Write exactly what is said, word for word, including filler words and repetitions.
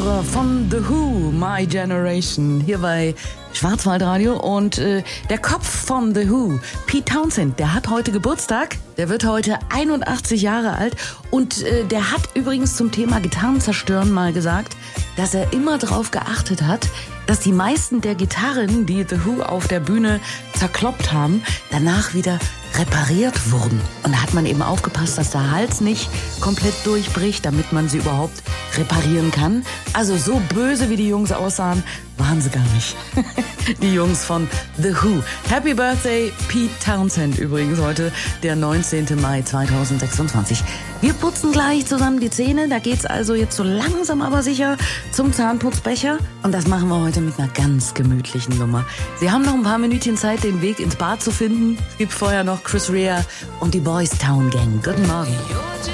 Hörer von The Who, My Generation, hier bei Schwarzwaldradio. Und äh, der Kopf von The Who, Pete Townshend, der hat heute Geburtstag. Der wird heute einundachtzig Jahre alt. Und äh, der hat übrigens zum Thema Gitarren zerstören mal gesagt, dass er immer darauf geachtet hat, dass die meisten der Gitarren, die The Who auf der Bühne zerkloppt haben, danach wieder repariert wurden. Und da hat man eben aufgepasst, dass der Hals nicht komplett durchbricht, damit man sie überhaupt reparieren kann. Also so böse, wie die Jungs aussahen, waren sie gar nicht. Die Jungs von The Who. Happy Birthday, Pete Townshend übrigens heute, der neunzehnten Mai zweitausendsechsundzwanzig. Wir putzen gleich zusammen die Zähne. Da geht's also jetzt so langsam aber sicher zum Zahnputzbecher. Und das machen wir heute mit einer ganz gemütlichen Nummer. Sie haben noch ein paar Minütchen Zeit, den Weg ins Bad zu finden. Es gibt vorher noch Chris Rea und die Boys Town Gang. Guten Morgen.